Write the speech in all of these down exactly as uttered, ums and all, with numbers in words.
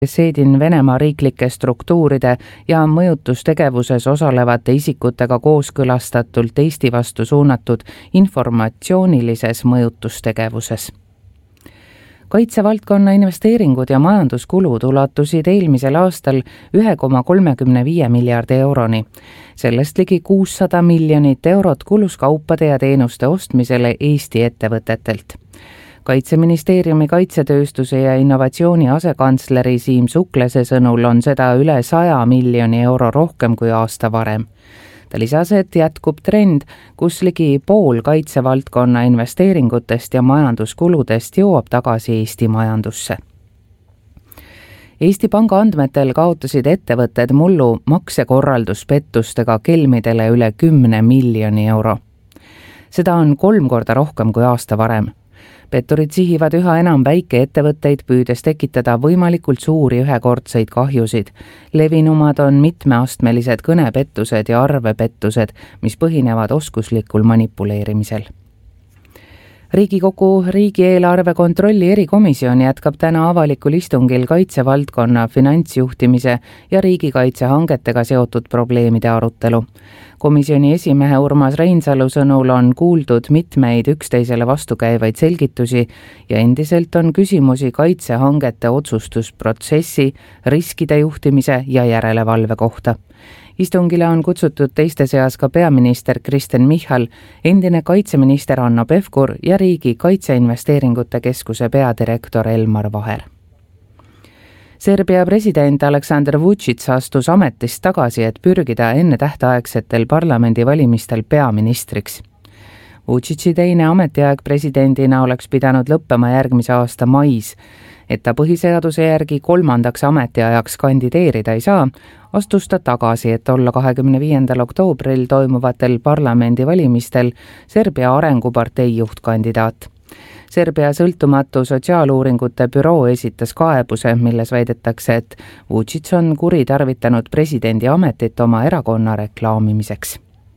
Seedin Venemaa riiklike struktuuride ja mõjutustegevuses osalevate isikutega kooskõlastatult Eesti vastu suunatud informatsioonilises mõjutustegevuses. Kaitsevaldkonna investeeringud ja majanduskulud ulatusid eelmisel aastal üks koma kolmkümmend viis miljardi euroni. Sellest ligi kuussada miljonit eurot kulus kaupade ja teenuste ostmisele Eesti ettevõtetelt. Kaitseministeeriumi kaitsetööstuse ja innovatsiooni asekantsleri Siim Suklese sõnul on seda üle saja miljoni euro rohkem kui aasta varem. Ta lisas, et jätkub trend, kus ligi pool kaitsevaldkonna investeeringutest ja majanduskuludest jõuab tagasi Eesti majandusse. Eesti Panga andmetel kaotasid ettevõtted mullu maksekorralduspettustega kelmidele üle kümne miljoni euro. Seda on kolm korda rohkem kui aasta varem. Petturid sihivad üha enam väikeettevõtteid, püüdes tekitada võimalikult suuri ühekordseid kahjusid. Levinumad on mitmeastmelised kõnepettused ja arvepettused, mis põhinevad oskuslikul manipuleerimisel. Riigikogu riigieelarve kontrolli erikomisjon jätkab täna avalikul istungil kaitsevaldkonna finantsjuhtimise ja riigikaitsehangetega seotud probleemide arutelu. Komisjoni esimehe Urmas Reinsalu sõnul on kuuldud mitmeid üksteisele vastukäivaid selgitusi ja endiselt on küsimusi kaitsehangete otsustusprotsessi, riskide juhtimise ja järelevalve kohta. Istungile on kutsutud teiste seas ka peaminister Kristen Michal, endine kaitseminister Hanno Pevkur ja Riigi Kaitseinvesteeringute Keskuse peadirektor Elmar Vaher. Serbia president Aleksandar Vučić astus ametist tagasi, et pürgida enne tähtaegsetel parlamendivalimistel peaministriks. Vučići teine ametiaeg presidendina oleks pidanud lõppema järgmise aasta mais. Et ta põhiseaduse järgi kolmandaks ametiajaks kandideerida ei saa, astus ta tagasi, et olla kahekümne viiendal oktoobril toimuvatel parlamendivalimistel Serbia arengupartei juhtkandidaat. Serbia sõltumatu sotsiaaluuringute büroo esitas kaebuse, milles väidetakse, et Vučić on kuritarvitanud presidendi ametit oma erakonna reklaamimiseks.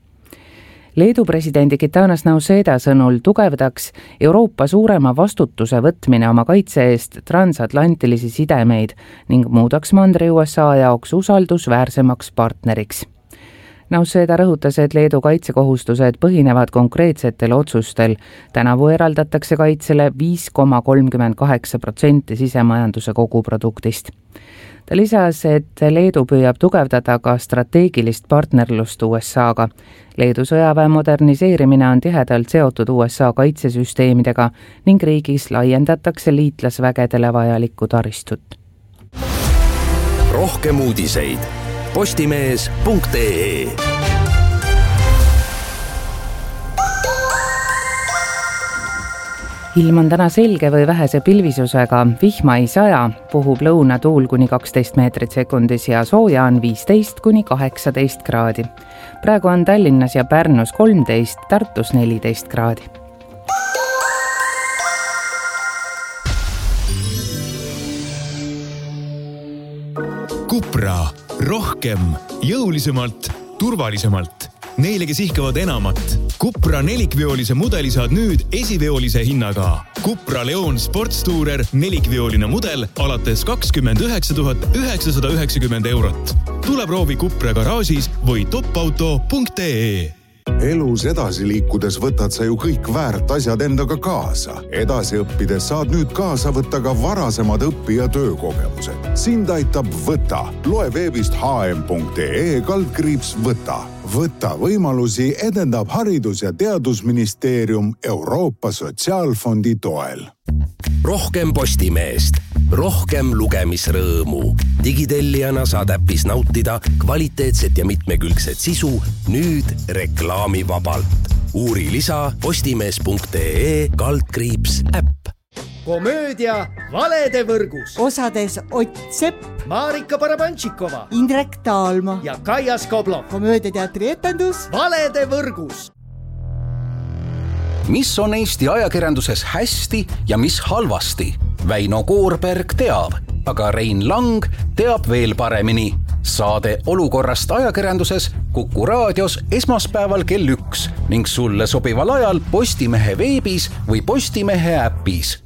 Leedu presidendi Gitanas Nausėda sõnul tugevdaks Euroopa suurema vastutuse võtmine oma kaitse eest transatlantilisi sidemeid ning muudaks mandri U S A jaoks usaldusväärsemaks partneriks. Nausėda rõhutas, et Leedu kaitsekohustused põhinevad konkreetsetel otsustel. Tänavu eraldatakse kaitsele viis koma kolmkümmend kaheksa protsenti sisemajanduse koguproduktist. Ta lisas, et Leedu püüab tugevdada ka strateegilist partnerlust U S A-ga. Leedu sõjaväe moderniseerimine on tihedalt seotud U S A kaitsesüsteemidega ning riigis laiendatakse liitlasvägedele vajalikku taristut. Rohkem uudiseid postimees punkt ee. Ilm on täna selge või vähese pilvisusega, vihma ei saja, puhub lõunatuul kuni kaksteist meetrit sekundis ja sooja on viisteist kuni kaheksateist kraadi. Praegu on Tallinnas ja Pärnus kolmteist, Tartus neliteist kraadi. Cupra, rohkem, jõulisemalt, turvalisemalt. Neile, kes ihkavad enamat. Cupra nelikveolise mudeli saad nüüd esiveolise hinnaga. Cupra Leon Sportstourer nelikveoline mudel alates kakskümmend üheksa tuhat üheksasada üheksakümmend eurot. Tule proovi Cupra garaažis või topauto punkt ee. Elus edasi liikudes võtad sa ju kõik väärt asjad endaga kaasa. Edasi õppides saad nüüd kaasa võtta ka varasemad õpi- ja töökogemused. Sind aitab Võta. Loe veebist h m punkt ee kaldkriips Võta. Võta võimalusi edendab Haridus- ja Teadusministeerium Euroopa Sotsiaalfondi toel. Rohkem Postimeest, rohkem lugemisrõõmu. Digitellijana saad äppis nautida kvaliteetset ja mitmekülgset sisu nüüd reklaamivabalt. Uuri lisa postimees punkt ee kaldkriips äpp. Komöödia Valede võrgus. Osades Ott Sepp, Marika Parabantšikova, Indrek Taalma ja Kaia Skoblov. Komöödiateatri etendus Valede võrgus. Mis on Eesti ajakirjanduses hästi ja mis halvasti? Väino Koorberg teab, aga Rein Lang teab veel paremini. Saade olukorrast ajakirjanduses Kuku raadios esmaspäeval kell üks ning sulle sobival ajal Postimehe veebis või Postimehe äppis.